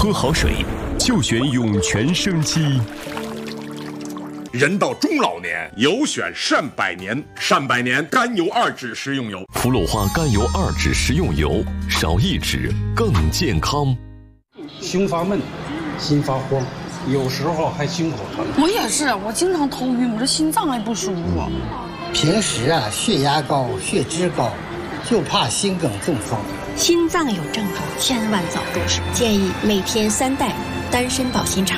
喝好水就选涌泉生机。 人到中老年，有选善百年。善百年甘油2酯食用油， 福禄花甘油2酯食用油，少1酯更健康。 胸发闷，心发慌，有时候还心口疼。 我也是，我经常头晕，我这心脏还不舒服。 平时血压高、血脂高，就怕心梗中风。 心脏有症状，千万早重视。建议每天3袋丹参保心茶。